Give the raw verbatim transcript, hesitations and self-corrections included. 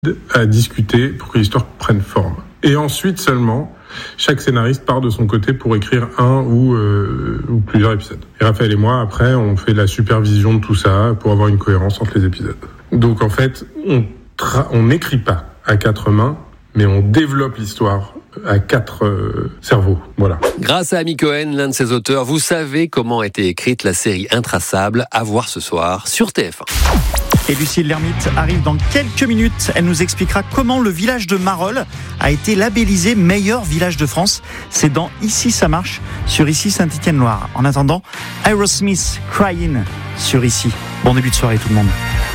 à discuter pour que l'histoire prenne forme. Et ensuite seulement, chaque scénariste part de son côté pour écrire un ou, euh, ou plusieurs épisodes. Et Raphaël et moi, après, on fait la supervision de tout ça pour avoir une cohérence entre les épisodes. Donc en fait, on tra- on n'écrit pas à quatre mains, mais on développe l'histoire à quatre euh, cerveaux. Voilà. Grâce à Ami Cohen, l'un de ses auteurs, vous savez comment a été écrite la série Intraçable, à voir ce soir sur T F un. Et Lucille Lermite arrive dans quelques minutes. Elle nous expliquera comment le village de Marolles a été labellisé meilleur village de France. C'est dans Ici ça marche, sur Ici Saint-Étienne-Loire. En attendant, Aerosmith, Crying, sur Ici. Bon début de soirée tout le monde.